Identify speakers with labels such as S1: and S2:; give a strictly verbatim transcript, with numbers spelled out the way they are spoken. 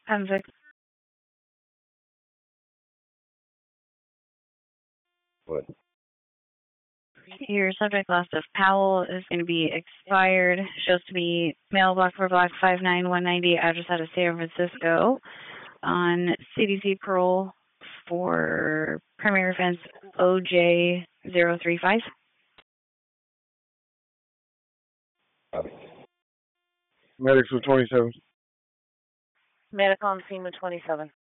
S1: Penzic.
S2: What?
S1: Your subject list of Powell is going to be expired. Shows to be mailbox for block five nine one ninety, address out of San Francisco, on C D C parole for primary offense O J zero three five.
S2: Medics with twenty-seven.
S3: Medic on scene with twenty-seven.